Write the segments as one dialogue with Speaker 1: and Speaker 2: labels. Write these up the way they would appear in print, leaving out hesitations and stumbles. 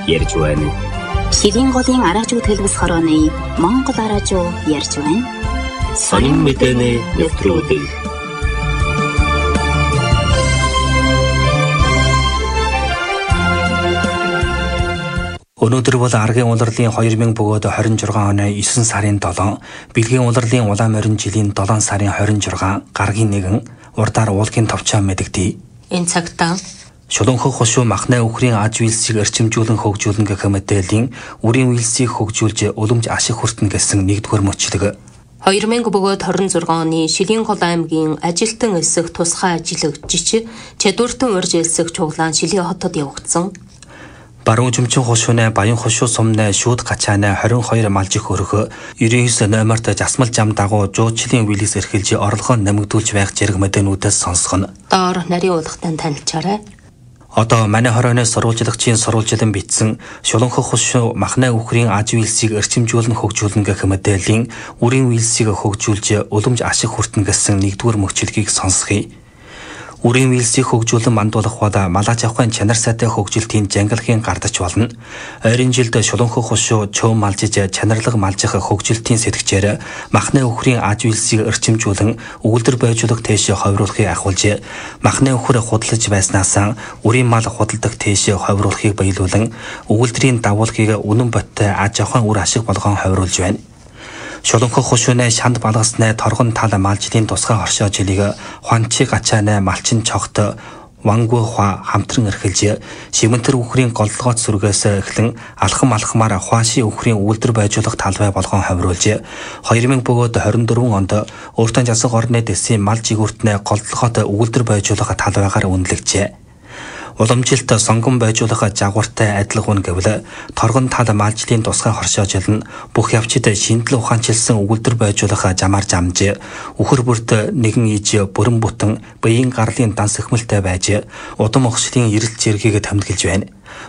Speaker 1: ярьж байна.
Speaker 2: Шилийн голын араажуу төлбөс хорооны Монгол араажуу ярьж байна.
Speaker 1: Сонин мэдээний нэвтрүүлэг.
Speaker 3: Өнөөдөр бол аргийн улирлын 2026 оны 9 сарын 7, бэлгийн улирлын улаан морин жилийн 7 сарын 26 гаргийн 1 урдаар уулгийн товчоо мэдэгдэе.
Speaker 4: Энэ цагтаа
Speaker 3: Шулуунхаг хошуу махнай үхрийн аж үйлсийг эрчимжүүлэн хөгжүүлнэ гэх мэдээллийн үрийн үйлсийг хөгжүүлж уламж ашиг хүртэнэ гэсэн нэгдүгээр мөчлөг.
Speaker 4: 2026 оны Шилийн гол аймгийн ажилтан эсэх тусгай ажиллагчид Чадвартан урьж элсэх чуглаан Шилийн хотод явагдсан.
Speaker 3: Баруун жимчин хошууны баян хошуу сумны шүүд гачааны 22 малжих өрхө 99 номерт засмал зам дагуу жуучлалын вилис эрхэлж орлогоо нэмэгдүүлж байх зэрэг мэдээнүүдээс сонсгоно.
Speaker 4: Доор нарийн уулгатан танилцаарай.
Speaker 3: Одоо манай хорооны сурвалжлагчийн сурвалжлан бичсэн Шулуунхаг хошуу махнай үхрийн аж үйлсийг эрчимжүүлэн хөгжүүлнэ гэх мэдээллийн үрийн үйлсийг хөгжүүлж уламж ашиг хүртэнэ гэсэн нэгдүгээр мөчлөгийг сонсгоё. Үрийн үйлсийг хөгжүүлэн мандуулах бол малаж авахын чанар сайтай хөгжилтийн жангалахын гардач болно. Ойрын жилд Шулуунхаг хошуу чөм малжиж чанарлаг малжих хөгжилтийн сэтгчээр махнай үхрийн аж үйлсийг эрчимжүүлэн өгүүлбэр байжуулах тийш ховруулахыг ахуулж, махнай үхэр худалдаж байснаас үрийн мал худалдах тийш ховруулахыг баялуулан өгүүлбэрийн дагуулгыг үнэн боттой аж ахуйн үр ашиг болгон ховруулж байна. Шулуунхаг хошууны шанд балгасны торгон тал малжлын тусгай хоршоо жилийг хуанчи гачааны малчин цогт вангу хва хамтран эрхэлж шимэнтэр үхрийн голлогоот сүргээс эхлэн алхамаар хуаши үхрийн үйлдвэр байжуулах талбай болгон ховруулж 2024 онд өөртөө засаг орны дэсийн мал жигүүртнээ голлогоот үйлдвэр байжуулах талбайгаар үнэлэгжээ. Уламжилт сонгон байжуулах жагвартай адилхан гэвэл торгон тал малжлын тусгай хоршоо жил нь бүх явцад шинжлэх ухаанчилсан өгүүлбэр байжуулах замаар замж үхэр бүрт нэгэн иж бүрэн бүтэн биеийн гарлын данс эхмэлтэй байж удам огшлын эрэлт зэргийг томилж байна.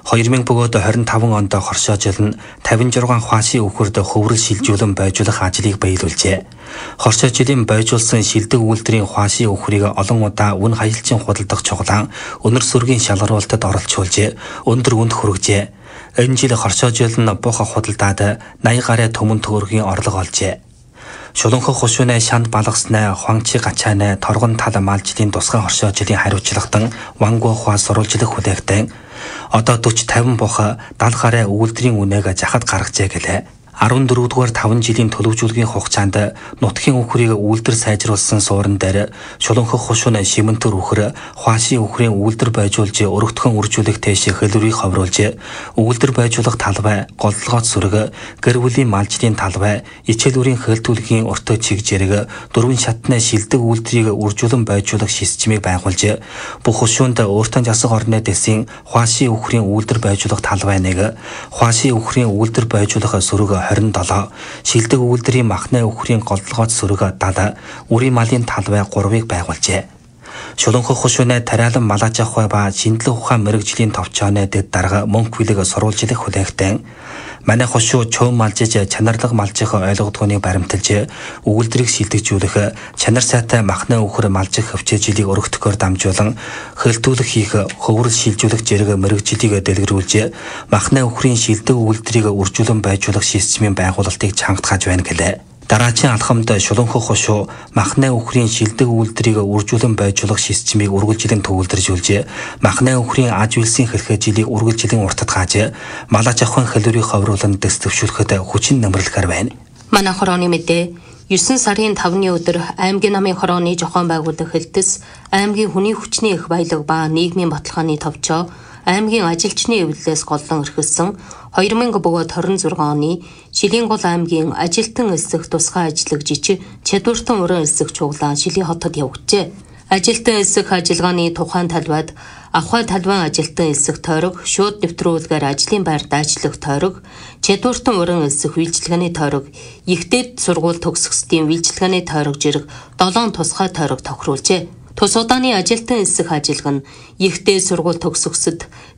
Speaker 3: 2025 онд хоршоо жил нь 56 хуаши үхэрд хөврөл шилжүүлэн байжуулах ажлыг баялуулжээ. Хоршоо жилийн байжуулсан шилдэг үйлдвэрийн хуаши үхрийг олон удаа үн хаялчин худалдах чуглаан өнөр сүргийн шалгаруулалтад оролцуулж өндөр үнд хүргэжээ. Энэ жил хоршоо жил нь бух худалдаад 80 гаруй төмөн төгрөгийн орлого олжээ. Шулуунхаг хошууны шанд балгасны хуанчи гачааны торгон тал малжлын тусгай хоршоо жилийн хариуцлагатан вангу хва сурвалжлах хүлээгтэн одоо 40-50 бух 70 гаруй өгүүлбэрийн үнээг захад гаргажээ гэлээ. 14 дугаар 5 жилийн төлөвжүүлгийн хугацаанд нутгийн үхрийг үйлдвэр сайжруулсан суурин дээр Шулуунхаг хошууны шимэнтэр үхэр хуаши үхрийн үйлдвэр байжуулж өргөтгөн үржүүлэх тийш хэлбэрийг ховруулж үйлдвэр байжуулах талбай, голлогоот сүрэг, гэр бүлийн малжлын талбай, ичээл үрийн хэлтүүлгийн өртөө чиг зэрэг дөрвөн шатны шилдэг үйлдвэрийг үржүүлэн байжуулах системийг байгуулж бүх хошуунд өөртөө засаг орны дэсийн хуаши үхрийн үйлдвэр байжуулах талбай 1, хуаши үхрийн үйлдвэр байжуулах сүрэг 27, шилдэг үйлдвэрийн махнай үхрийн голлогоот сүрэг 70, үрийн малын талбай 3-ыг байгуулжээ. Шулуунхаг хошууны тариалан малаж авах ба шинжлэх ухаан мэрэгжлийн товчооны дэд дарга мөнгө хүлээг сурвалжлах хүлээгтэн манай хошуу чөм малжиж чанарлаг малжих ойлгодгооны баримталж өгүүлбэрийг шилдэгжүүлэх чанар сайтай махнай үхэр малжих хөвчөөжилийг өргөдөхөөр дамжуулан хэлтүүлэх хийх хөврөл шилжүүлэх зэрэг мэрэгжлийг дэлгэрүүлж махнай үхрийн шилдэг өгүүлбэрийг үржүүлэн байжуулах системийн байгуулалтыг чангатгаж байна гэлээ. Дараачийн алхамд Шулуунхаг хошуу махнай үхрийн шилдэг үйлдвэрийг үржүүлэн байжуулах системийг үргэлжлэн төвлөржүүлж махнай үхрийн аж үйлсийн хэлхээжилийг үргэлжлэн уртад хааж малаж авахын хэлбэрийг ховруулан дэс төвшүүлэхэд хүчин нэмэрлэхээр байна.
Speaker 4: Манай хорооны мэдээ 9 сарын 5-ны өдөр аймгийн намын хорооны зохион байгуулах хэлтэс аймгийн хүний хүчний их баялаг ба нийгмийн баталгааны товчоо аймгийн ажилчны эвлэлээс голлон эрхэлсэн 2026 оны Шилийн гол аймгийн ажилтан эсэх тусгай ажиллагчид Чадвартан уран эсэх чуглаан Шилийн хотод явагджээ. Ажилтан эсэх ажиллагааны тухайн талбайд авахай талбайн ажилтан эсэх тойрог, шууд нэвтрүүлгээр ажлын байр дайчлах тойрог, Чадвартан уран эсэх үйлчилгээний тойрог, Игтэд сургууль төгсгчдийн үйлчилгээний тойрог зэрэг 7 тусгай тойрог тохируулжээ. Тус удааны ажилтан эсэх ажиллагаа нь Игтэд сургууль төгсгчд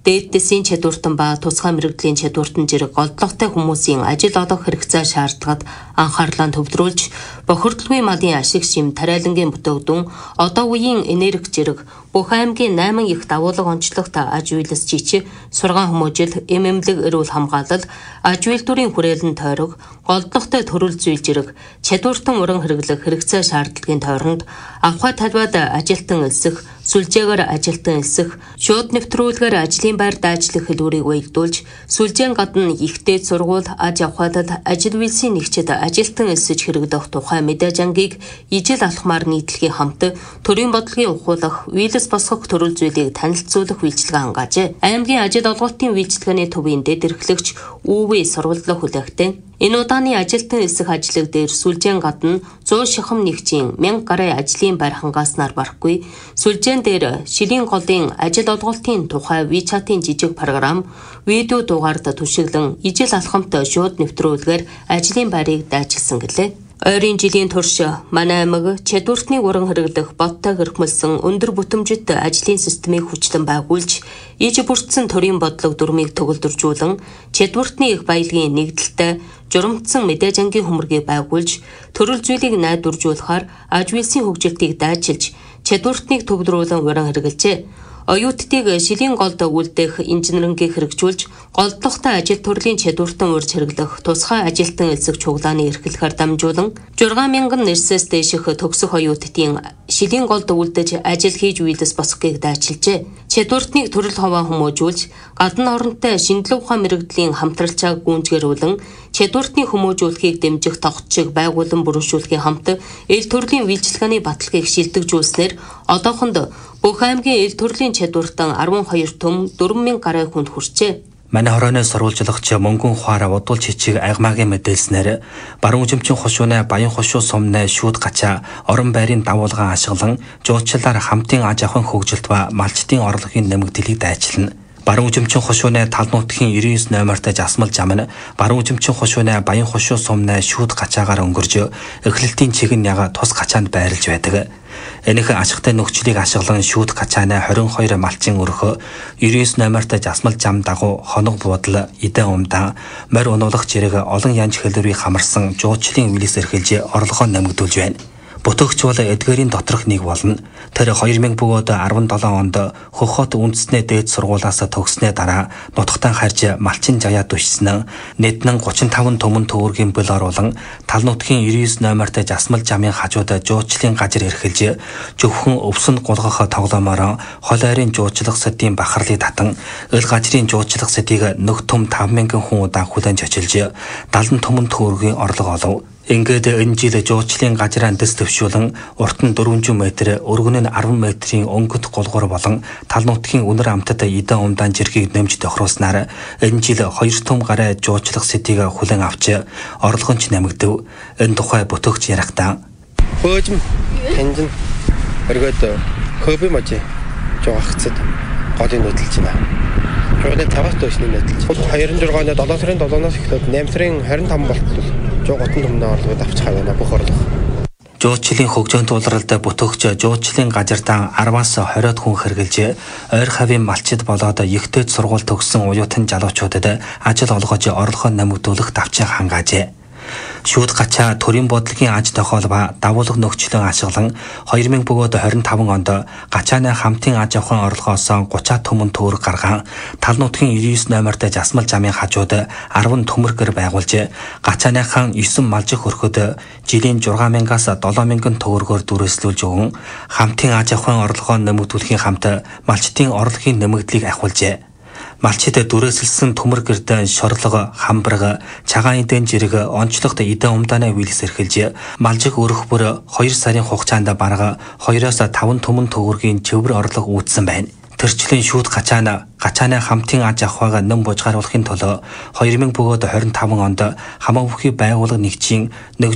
Speaker 4: дээдтэсийн чадвартан ба тусгай мэрэгдлийн чадвартан зэрэг голдлоготой хүмүүсийн ажил олох хэрэгцээ шаардлагад анхаарлаа төвлөрүүлж, бохирдолгүй малын ашиг шим тариалангийн бүтээгдэхүүн, одоо үеийн энерги зэрэг бүх аймгийн 8 их дагуулга онцлогт аж үйлс жичи, сургаан хүмүүжил, эмэмлэг эрүүл хамгаалал, аж үйлдвэрийн хүрээлэн тойрог, голдлоготой төрөл зүйл зэрэг чадвартан уран хэрэглэх хэрэгцээ шаардлагын тойронд авхай талбайд ажилтан элсэх, сүлжээгээр ажилтан элсэх, шууд нэвтрүүлгээр ажлын байр даажлах хэлбэрийг уялдуулж, сүлжээн гадна ихтэй сургууль, аж авахлал, ажил үйлсийн нэгчид ажилтан элсэж хэрэгдэх тухай мэдээж ангийг ижил алхмаар нийтлэхийн хамт төрийн бодлогын ухуулах, үйлс босгох төрөл зүйлийг танилцуулах үйлчилгээ хангаажээ. Аймгийн ажил олголтын үйлчилгээний төвийн дэд эрхлэгч УВ сурвалжлах хүлээгтэн энэ удааны ажилтан элсэх ажлыг дээр сүлжээн гадна 100 шахам нэгжийн 1000 гарын ажлын байр хангааснаар барахгүй, сүлжээн дээр шилийн голын ажил олголтын тухай WeChat-ийн жижиг програм, видео дугаард түшиглэн ижил алхамт шууд нэвтрүүлгээр ажлын байрыг дайчилсан гэлээ. Ойрын жилийн турш манай аймаг чадвартны уран хэрэглэх боттой хэрхмэлсэн өндөр бүтэмжит ажлын системийг хүчлэн байгуулж, иж бүрдсэн төрийн бодлого дүрмийг төгөлдржүүлэн, чадвартны их баялагын нэгдэлтэй журамтсан мэдээж ангийн хөмөргийг байгуулж, төрөл зүйлийг найдваржуулахаар аж үйлсийн хөгжилтийг дайчилж, чадвартныг төвлөрүүлэн уран хэрэгэлжээ. Оюутдыг шилийн голд үлдэх инженерингийг хэрэгжүүлж, голдлоготой ажил төрлийн чадвартан урьж хэрэглэх тусгай ажилтан элсэх чуглааны эрхлэхээр дамжуулан 6000 нэрсээс дээших төгсөх оюутдын шилийн голд үлдэж ажил хийж үйлс босгохыг дайчилжээ. Чадвартныг төрөл ховоо хүмүүжүүлж, гадна оронтой шинжилгээ ухаан мэрэгдлийн хамтралчааг гүйцгэрүүлэн, чадвартны хүмүүжүүлэхийг дэмжих тогтчийг байгуулан бүрэлдэхүүнийн хамт эл төрлийн үйлчилгээний баталгааг шилдэгжүүлснээр одоохонд бүх аймгийн эл төрлийн чадвартан 12 төм 4000 гарын хүнд хүрчээ.
Speaker 3: Манай хорооны сурвалжлагч мөнгөн ухаараа удуул чичиг агмаагийн мэдээлснээр баруун жимчин хошууны баян хошуу сумны шүүд гачаа орон байрын дагуулган ашиглан жуучлалаар хамтын аж ахуйн хөгжилт ба малчтын орлогын нэмэгдлийг дайчилна. Баруун жимчин хошууны тал нутгийн 99 номертой жасмал зам нь баруун жимчин хошууны баян хошуу сумны шүүд гачаагаар өнгөрж эхлэлтийн чиг нь яга тус гачаанд байрлаж байдаг. Энэхүү ашигтай нөхцөлийг ашиглан шүүд гачааны 22 малчин өрхөө 99 номертой жасмал зам дагуу хоног буудал, идэ умдан, морь унуулах зэрэг олон янз хэлбэрийг хамарсан жуучлалын үйлс эрхэлж орлогоо нэмэгдүүлж байна. Бүтээгч бол эдгээрийн доторх нэг болно. Тэр 2000 бөгөөд 17 онд Хөхөт үндэснээ дээд сургуулиас төгснээ дараа нутагтаа харж малчин жаяа түшсэн нэднэн 35 төмөн төгрөгийн бэл оруулан тал нутгийн 99 номертой жасмал замын хажууд жуучлалын газар эрхэлж зөвхөн өвсөн гулгах тоглоомоор хол айрын жуучлах сэдийн бахарлыг татан эл газрын жуучлах сэдийг нэг төм 5000 хүн удаа хүлэн чочилж 70 төмөн төгрөгийн орлого олов. Ингээд энэ жил жуучлалын газрын дэс төвшүүлэн урт нь 400 м, өргөн нь 10 м-ийн өнгөт гулгуур болон тал нутгийн үнэр амтад идэ умдаан жиргийг нэмж тохируулснаар энэ жил 2 том гараа жуучлах сэдийг хүлэн авч орлого нь нэмэгдэв. Энэ тухай бүтээгч ярихдаа
Speaker 5: хөөжм хэнжин өргөд хөөбий мажи жоохцод голын нөтөлж байна. Жуулын таваас дэшний нөтөлж 26 оны 7 сарын 7-оос эхлээд 8 сарын 25 болтол жууготын төмнөө орлогод авч хавна бүх орлого.
Speaker 3: Жуучлалын хөгжөөнд тулралд бүтээгч жуучлалын газартаа 10-аас 20-од хүн хэрглэж ойр хавийн малчид болоод ихтэй сургууль төгссөн уюутан залуучуудад ажил олгож орлогоо нэмэгдүүлэх давчийг хангаажээ. Шүүд гачаа төрийн бодлогын аж тохиол ба давуулга нөхцөлөө ашиглан 2000 бөгөөд 25 онд гачааны хамтын аж ахуйн орлогоос 30 төмөн төгрөг гаргаан тал нутгийн 99 номертой жасмал замын хажууд 10 төмөр гэр байгуулж гачааныхан 9 малжих өрхөд жилийн 6000-аас 7000 төгрөгөөр дүрслүүлж өгөн хамтын аж ахуйн орлогоо нэмэгдүүлэхийн хамт малчтын орлогын нэмэгдлийг ахиулжээ. Малчид дүрээсэлсэн төмөр гэрдэн шорлого, хамбарга, цагаан идэн жирэг, онцлогт идэн умдааны үйлс эрхэлж, малжиг өрөх бүр 2 сарын хугацаанд бараг 2-оос 5 төмөн төгрөгийн цэвэр орлого үүдсэн байна. Тэрчлэн шүүд гачааны хамтын аж ахуйг нэм бужгааруулахын тулд 2000 бөгөөд 25 онд хамаа бүхий байгууллага нэгжийн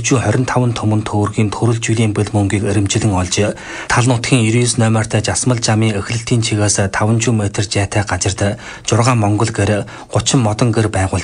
Speaker 3: 125 төмөн төгрөгийн төрөл жилийн бэл мөнгийг эрэмжлэн олж тал нутгийн 99 номертой жасмал замын эхлэлтийн чигээс 500 м зайтай газарт 6 монгол гэр 30 модон гэр байгуулжээ.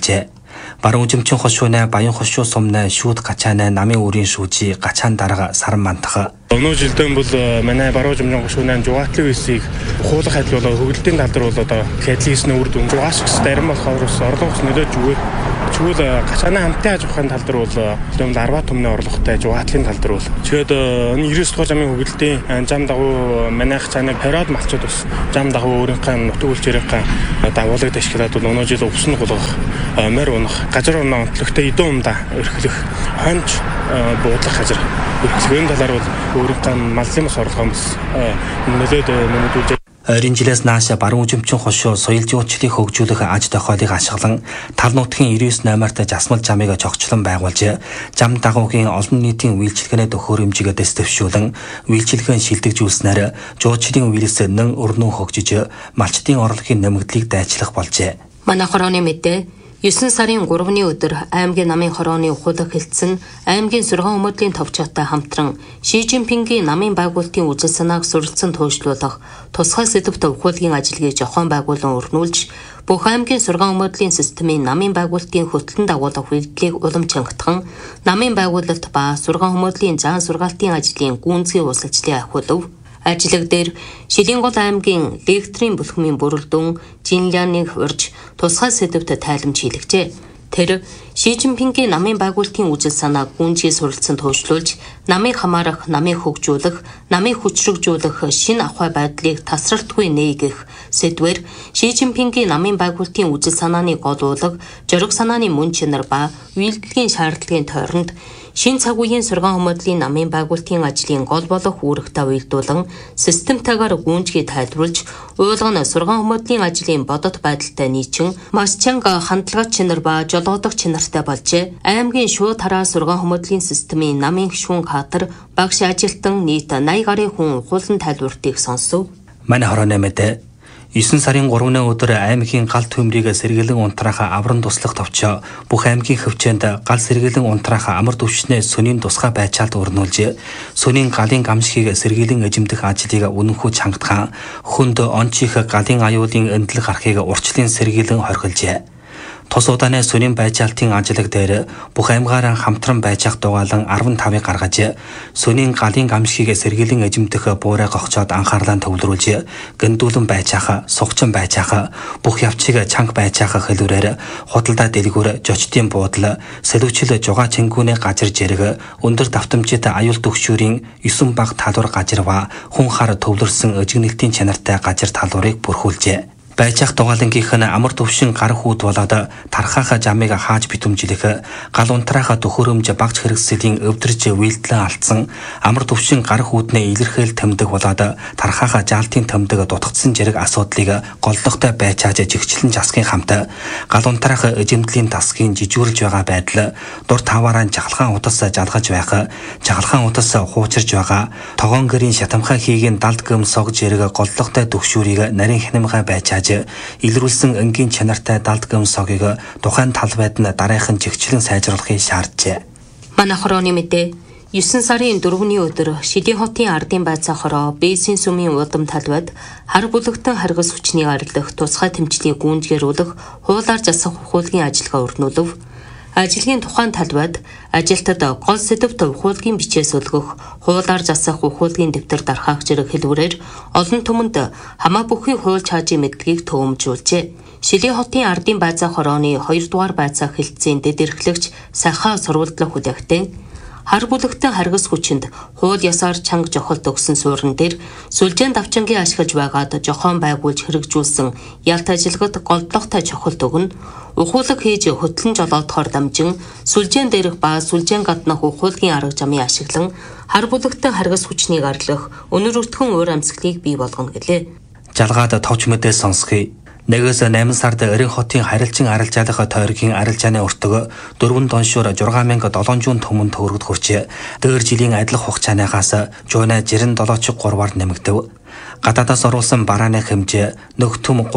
Speaker 3: Баруун жимчин хошуунаа баян хошуу сумнаа шүүд гачаанаа намын үрийн шүүжи гачаан дарга саран мантах.
Speaker 6: Өнөө жилдэн бол манай баруун жимчин хошуунаа жугатлын үсийг хуулах адил болоо хөвгөлтийн тал дээр бол одоо кэдлийсний үр дүн жугаашгс дарим болохоор орлогоос нөлөөж өгөөд чигүүл гачаанаа хамтын аж ахуйн тал дээр бол 10 түмний орлоготой жугатлын тал дээр бол тэгээд 99 дугаар замын хөвгөлтийн зам дагуу манайх цааныг хороод малчууд бас зам дагуу өөрийнхөө нутаг үлчээрийнхээ дагуулыг ташкилаад бол өнөө жил өвсөн голгох морь унах газар унаа онцлогтой эдэн умда өрхлөх хонч буудлах газар өрхлөгийн талаар бол өөрийнхөө малын бас орлогоо бас нөлөөд нэмэгдүүлж
Speaker 3: ойрын жилээс нааш баруун жимчин хошуу соёл жуулчлалыг хөгжүүлэх аж тохиолыг ашиглан тал нутгийн 99-8-т жасмал замыг жогчлон байгуулж зам дагуугийн олон нийтийн үйлчилгээний төхөөрөмжийг дэвшүүлэн үйлчилгээний шилдэгжүүлснээр жуулчлалын үйлс нэн өрнөн хөгжиж малчдын орлогын нэмэгдлийг дайчлах болжээ.
Speaker 4: Манай хорооны мэдээ 9 сарын 3-ны өдөр аймгийн намын хорооны ухуулах хэлтсэн аймгийн сургаан өмөрлийн товчоотой хамтран Ши Жинпингийн намын байгуулалтын үжил санааг суралцсан туйлшлуулах тусгай сэдвт ухуулгын ажиллагааг зохион байгуулан өрнүүлж бүх аймгийн сургаан өмөрлийн системийн намын байгуулалтын хөтлөн дагуулах үйлдэлийг улам чангатхан намын байгуулалт ба сургаан өмөрлийн заан сургаалтын ажлын гүйцэтгэх усалчлалыг ахиулв. Ажлаг дээр Шилийн гол аймгийн лектрийн бүлхмийн бүрэлдэхүүн Жинляныг урьж тусгай сэдвт тайлбарж хийлгэжээ. Тэр Ши Жинпингийн намын байгуулалтын үжил санааг гүнзгий суралцсан туйлшлуулж, намыг хамаарах, намыг хөгжүүлэх, намыг хүчрхэгжүүлэх шинэ ахуй байдлыг тасралтгүй нээгэх сэдвээр Ши Жинпингийн намын байгуулалтын үжил санааны гол уулга, зориг санааны мөн чанар ба үйлдэлгийн шаардлагын тойронд шинэ цаг үеийн сургаан өмөрлийн намын байгуулалтын ажлын гол болох үүрэгтэй уялдуулан системтайгаар гүнзгий тайлбарлаж, уйлган сургаан өмөрлийн ажлын бодит байдалтай нийцэн маш чанга хандлага чанар ба жолоодох чанартай болжээ. Аймгийн шууд хараа сургаан өмөрлийн системийн намын гишүүн хатар багш ажилтан нийт 80 гаруй хүн ухуулан тайлбартыг сонсов.
Speaker 3: Манай хорооны мэдээ 9 сарын 3-ны өдөр аймгийн гал төмрийг сэргэлэн унтраахаа авран туслах товчоо бүх аймгийн хөвчөнд гал сэргэлэн унтраахаа амар төвчнээ сүнийн тусгай байчаалд өрнүүлж сүнийн галын гамшигыг сэргэлэн эзэмдэх ажлыг үнэнхүү чангатхан хүнд ончих галын аюулын эндлэг гарахыг урчлын сэргэлэн хорхилжээ. Тус удааны сүнийн байчаалтын ажиллаг дээр бүх аймгаараа хамтран байжах дугаалan 15-ыг гаргаж сүнийн галын гамшигыг сэргэлэн эзэмдэх буурай гогцоод анхаарлаа төвлөрүүлж гэндүүлэн байжаах, сугчин байжаах, бүх явцыг чанга байжаах хэлбэрээр худалдаа дэлгүүр, жочдын буудлаа, сэлвчил жугаа чингүүний газар зэрэг өндөр давтамжит аюул төгшүүрийн 9 баг талуур газарва хүн хар төвлөрсөн өжигнэлтийн чанартай газар талуурыг бүрхүүлжээ. Байжах дугаалангийнх нь амар төвшин гар хүүд болоод тархаахаа жамыг хааж битүмжлэх гал унтраахаа төхөөрөмж багц хэрэгслийн өвдөрж үйлдэлэн алдсан амар төвшин гар хүүднээ илэрхээл тэмдэг болоод тархаахаа жаалтын тэмдэг дутагдсан зэрэг асуудлыг голлогтой байчааж жигчлэн жасахын хамт гал унтраах эзэмдлийн тасгийн жижүүрлж байгаа байдал дур таваараа жахалгаан утас жалгаж байх жахалгаан утас хуучирж байгаа тогоон гэрийн шатамхай хийгийн далд гөмсог зэрэг голлогтой төгшүүрийг нарийн хянамгай байчааж илрүүлсэн энгийн чанартай далд гөмсогийг тухайн талбайд нь дараахан жигчлэн сайжруулахыг шаарджээ.
Speaker 4: Манай хорооны мэдээ 9 сарын 4-ний өдөр Шилийн хотын ардын байцаа хороо Бээсийн сүмийн удам талбайд хар бүлэгтэн харгас хүчний арилах тусгай тэмцлийг гүйцэтгэх хуулаар засах ухуулгын ажиллагаа өрнүүлв. Ажлын тухайн талбайд ажилтад гол сэдвт ухуулгын бичээс өлгөх хуулаар засах ухуулгын дэвтэр дарахах зэрэг хэлбэрээр олон түмэнд хамаа бүхий хууль чаажийн мэдлэгийг төвөмжүүлжээ. Шилийн хотын ардын байцаа хорооны 2 дугаар байцаа хэлтсийн дэд эрхлэгч сахаа сурвалдлах хүлээгтэн хар бүлэгтэн харгас хүчинд хууль ясаар чанга жохолт өгсөн суурин дээр сүлжээн давчингийн ашиглаж байгаад жохоон байгуулж хэрэгжүүлсэн ялт ажиллагад голдлогтой жохолт өгнө. Ухуулаг хийж хөтлөн жолоодохоор дамжин сүлжээн дээрх ба сүлжээн гаднах ухуулгын арга замын ашиглан хар бүлэгтэн харгас хүчнийг арлах өнөр өртгөн уур амьсгалыг бий болгоно гэлээ.
Speaker 3: Жалгаад товч мэдээ сонсхий. 1-8 сард Эрен хотын харилцан арилжаалах тойргийн арилжааны өртөг 4 доншуур 6700 түмэнд төгрөгд хүрч дээр жилийн адилах хугацаанаас жуунаа 67.3-аар нэмэгдэв. Гадаадаас оруулсан барааны хэмжээ нөх түм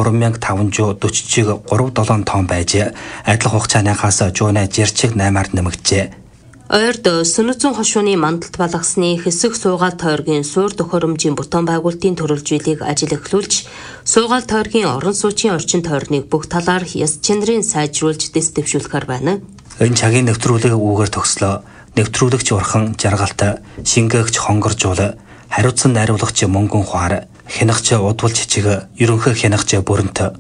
Speaker 3: 3540-г 3-7 тонн байж адилах хугацаанаас жуунаа 68-аар нэмэгджээ.
Speaker 4: Ойрд Сүнэзэн хошууны мандалд балгасны хэсэг суугаал тойргийн суур төхөөрөмжийн бутан байгуулалтын төрөлжүүлийг ажил эхлүүлж, суугаал тойргийн орон сууцын орчин тойрныг бүх талаар яс чинрийн сайжруулж дэс дэвшүүлэхээр байна.
Speaker 3: Энэ цагийн нэвтрүүлэг үүгээр төгслөө. Нэвтрүүлэгч урхан жаргалтай, шингээгч хонгоржуул, хариуцсан найруулагч мөнгөн хуар, хянагч удвал чичиг, ерөнхий хянагч бүрэнт.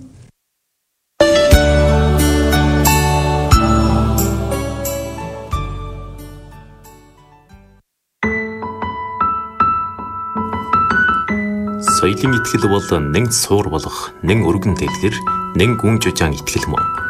Speaker 1: Соёлын итгэл бол нэг суур болох, нэг өргөн дэлгэр, нэг гүн жужаан итгэл мөн.